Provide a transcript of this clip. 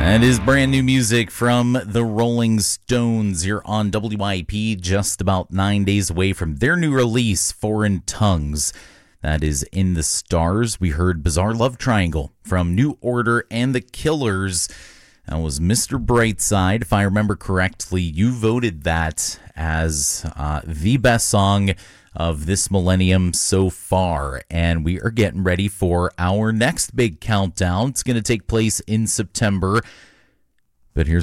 That is brand new music from the Rolling Stones here on WIP, just about 9 days away from their new release, Foreign Tongues. That is in the stars. We heard Bizarre Love Triangle from New Order and the Killers. That was Mr. Brightside. If I remember correctly, you voted that as the best song of this millennium so far. And we are getting ready for our next big countdown. It's going to take place in September. But here's